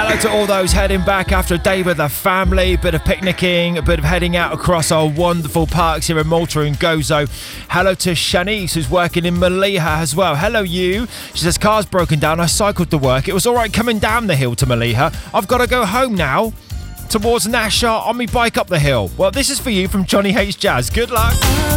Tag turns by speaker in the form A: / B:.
A: Hello to all those heading back after a day with the family, a bit of picnicking, a bit of heading out across our wonderful parks here in Malta and Gozo. Hello to Shanice, who's working in Maliha as well. Hello you. She says, car's broken down, I cycled to work. It was all right coming down the hill to Maliha. I've got to go home now towards Nasha on my bike up the hill. Well, this is for you from Johnny Hates Jazz. Good luck.